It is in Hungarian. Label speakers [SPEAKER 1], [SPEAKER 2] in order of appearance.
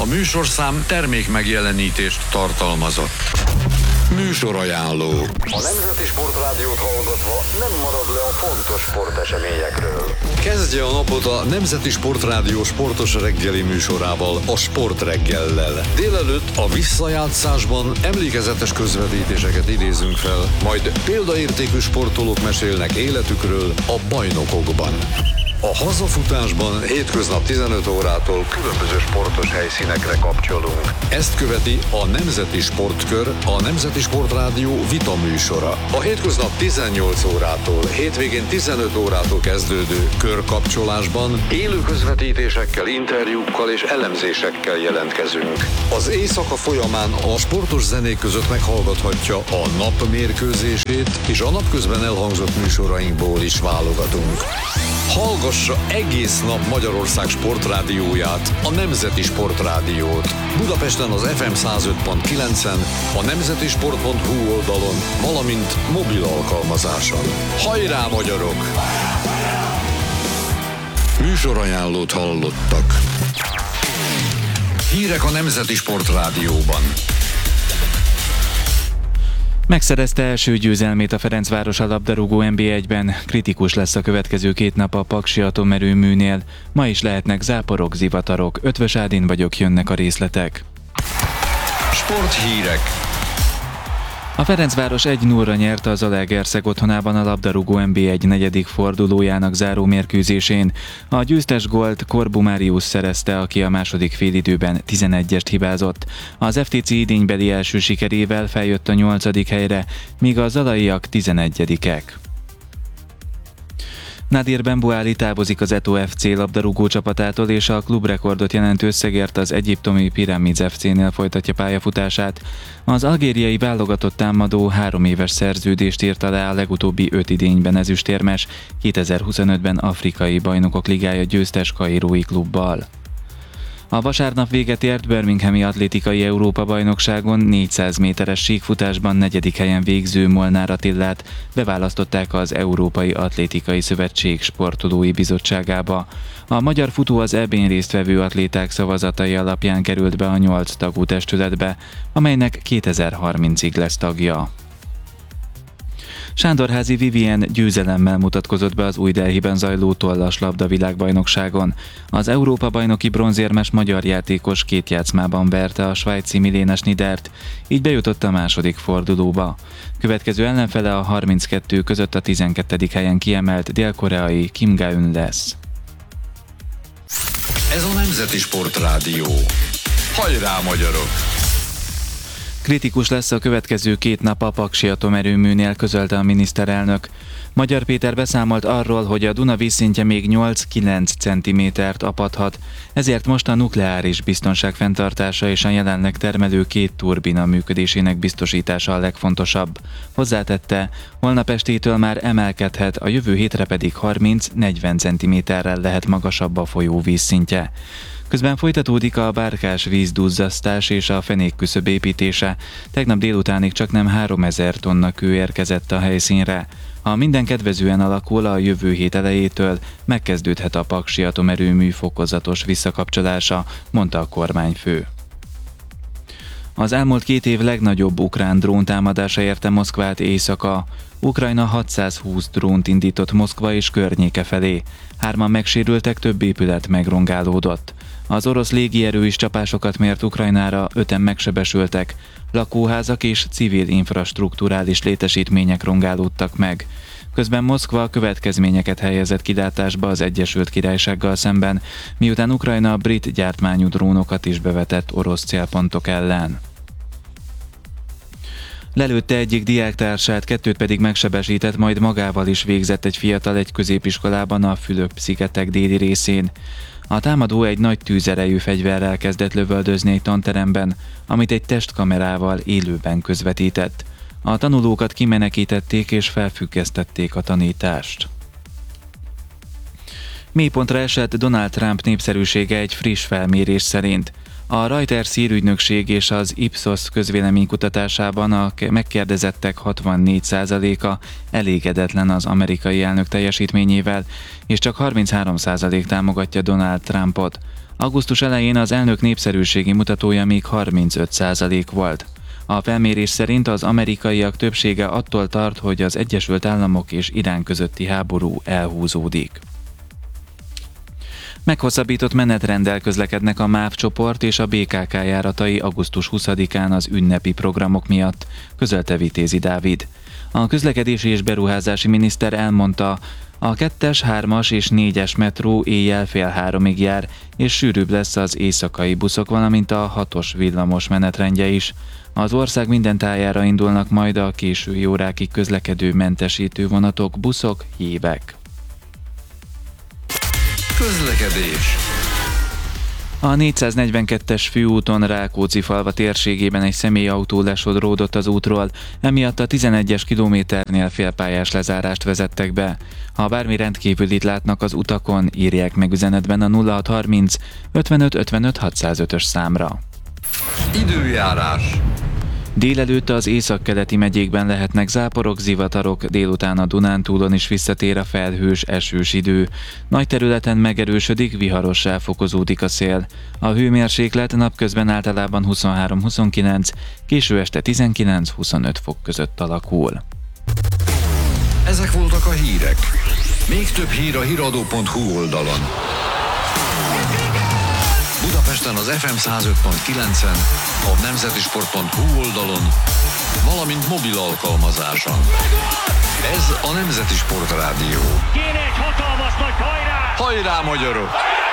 [SPEAKER 1] műsorszám termék megjelenítést tartalmazott. Műsorajánló.
[SPEAKER 2] A Nemzeti Sportrádiót hallgatva nem marad le a fontos sporteseményekről.
[SPEAKER 1] Kezdje a napot a Nemzeti Sportrádió sportos reggeli műsorával, a Sportreggellel. Délelőtt a visszajátszásban emlékezetes közvetítéseket idézünk fel, majd példaértékű sportolók mesélnek életükről a bajnokokban. A hazafutásban hétköznap 15 órától különböző sportos helyszínekre kapcsolunk. Ezt követi a Nemzeti Sportkör, a Nemzeti Sportrádió vita műsora. A hétköznap 18 órától, hétvégén 15 órától kezdődő körkapcsolásban élő közvetítésekkel, interjúkkal és elemzésekkel jelentkezünk. Az éjszaka folyamán a sportos zenék között meghallgathatja a nap mérkőzését, és a napközben elhangzott műsorainkból is válogatunk. Hallgassa egész nap Magyarország sportrádióját, a Nemzeti Sportrádiót. Budapesten az FM 105.9-en, a nemzetisport.hu oldalon, valamint mobil alkalmazáson. Hajrá, magyarok! Műsorajánlót hallottak. Hírek a Nemzeti Sportrádióban.
[SPEAKER 3] Megszerezte első győzelmét a Ferencváros a labdarúgó NB1-ben. Kritikus lesz a következő 2 nap a Paksi atomerőműnél. Ma is lehetnek záporok, zivatarok. Ötvös Ádin vagyok, jönnek a részletek.
[SPEAKER 1] Sporthírek.
[SPEAKER 3] A Ferencváros 1-0-ra nyerte az Zalaegerszeg otthonában a labdarúgó NB1 negyedik fordulójának záró mérkőzésén. A győztes gólt Korbu Máriusz szerezte, aki a második félidőben 11-est hibázott. Az FTC idénybeli első sikerével feljött a 8. helyre, míg a zalaiak 11-ek. Nadir Benbouali távozik az Eto FC labdarúgó csapatától, és a klubrekordot jelentő összegért az egyiptomi Pyramids FC-nél folytatja pályafutását. Az algériai válogatott támadó 3 éves szerződést írt alá a legutóbbi 5 idényben ezüstérmes, 2025-ben Afrikai Bajnokok Ligája győztes kairói klubbal. A vasárnap véget ért birminghami atlétikai Európa-bajnokságon 400 méteres síkfutásban 4. helyen végző Molnár Attillát beválasztották az Európai Atlétikai Szövetség sportolói bizottságába. A magyar futó az EB-n résztvevő atléták szavazatai alapján került be a 8 tagú testületbe, amelynek 2030-ig lesz tagja. Sándorházi Vivien győzelemmel mutatkozott be az Új Delhiben zajló tollas labdavilágbajnokságon. Az Európa-bajnoki bronzérmes magyar játékos 2 játszmában verte a svájci Milena Schnidert, így bejutott a második fordulóba. Következő ellenfele a 32 között a 12. helyen kiemelt dél-koreai Kim Ga-eun lesz.
[SPEAKER 1] Ez a Nemzeti Sportrádió. Hajrá, magyarok!
[SPEAKER 3] Kritikus lesz a következő 2 nap a Paksi atomerőműnél, közölte a miniszterelnök. Magyar Péter beszámolt arról, hogy a Duna vízszintje még 8-9 cm-t apadhat, ezért most a nukleáris biztonság fenntartása és a jelenleg termelő 2 turbina működésének biztosítása a legfontosabb. Hozzátette, holnap estétől már emelkedhet, a jövő hétre pedig 30-40 cm-rel lehet magasabb a folyó vízszintje. Közben folytatódik a bárkás vízduzzasztás és a fenékküszöb építése. Tegnap délutánig csaknem 3000 tonna kő érkezett a helyszínre. Ha minden kedvezően alakul, a jövő hét elejétől megkezdődhet a Paksi atomerőmű fokozatos visszakapcsolása, mondta a kormányfő. Az elmúlt 2 év legnagyobb ukrán dróntámadása érte Moszkvát éjszaka. Ukrajna 620 drónt indított Moszkva és környéke felé. 3-an megsérültek, több épület megrongálódott. Az orosz légierő is csapásokat mért Ukrajnára, 5-en megsebesültek. Lakóházak és civil infrastrukturális létesítmények rongálódtak meg. Közben Moszkva következményeket helyezett kilátásba az Egyesült Királysággal szemben, miután Ukrajna brit gyártmányú drónokat is bevetett orosz célpontok ellen. Lelőtte egyik diáktársát, 2 pedig megsebesített, majd magával is végzett egy fiatal egy középiskolában a Fülöp-szigetek déli részén. A támadó egy nagy tűzerejű fegyverrel kezdett lövöldözni egy tanteremben, amit egy testkamerával élőben közvetített. A tanulókat kimenekítették és felfüggesztették a tanítást. Mélypontra esett Donald Trump népszerűsége egy friss felmérés szerint. A Reuters hírügynökség és az Ipsos közvéleménykutatásában a megkérdezettek 64%-a elégedetlen az amerikai elnök teljesítményével, és csak 33% támogatja Donald Trumpot. Augusztus elején az elnök népszerűségi mutatója még 35% volt. A felmérés szerint az amerikaiak többsége attól tart, hogy az Egyesült Államok és Irán közötti háború elhúzódik. Meghosszabbított menetrenddel közlekednek a MÁV csoport és a BKK járatai augusztus 20-án az ünnepi programok miatt, közölte Vitézi Dávid. A közlekedési és beruházási miniszter elmondta, a 2-es, 3-as és 4-es metró éjjel 2:30 jár, és sűrűbb lesz az éjszakai buszok, valamint a 6-os villamos menetrendje is. Az ország minden tájára indulnak majd a késői órákig közlekedő mentesítő vonatok, buszok, hívek.
[SPEAKER 1] Közlekedés.
[SPEAKER 3] A 442-es főúton Rákóczifalva térségében egy személyautó lesodródott az útról, emiatt a 11-es kilométernél félpályás lezárást vezettek be. Ha bármi rendkívülit látnak az utakon, írják meg üzenetben a 0630 55 55 605-ös számra.
[SPEAKER 1] Időjárás.
[SPEAKER 3] Délelőtt az északkeleti megyékben lehetnek záporok, zivatarok, délután a Dunántúlon is visszatér a felhős, esős idő. Nagy területen megerősödik, viharossá fokozódik a szél. A hőmérséklet napközben általában 23-29, késő este 19-25 fok között alakul.
[SPEAKER 1] Ezek voltak a hírek. Még több hír a hiradó.hu oldalon. Budapesten az FM 105.9-en, a nemzetisport.hu oldalon, valamint mobil alkalmazáson. Ez a Nemzeti Sport Rádió.
[SPEAKER 4] Kéne egy hatalmas nagy hajrá!
[SPEAKER 1] Hajrá, magyarok!